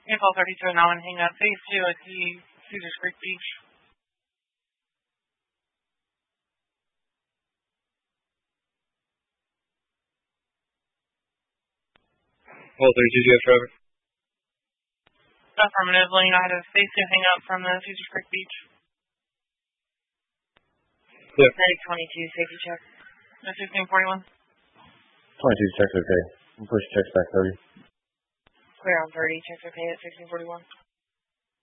April 32 now and hang up. Phase 2 at the Caesars Creek Beach. Hold 32, GF driver. Affirmative, United Phase 2 hang up from the Caesars Creek Beach. Clear. 3022, safety check. 1641. 22, checks okay. Push checks back 30. Clear on 30, checks okay at 1641.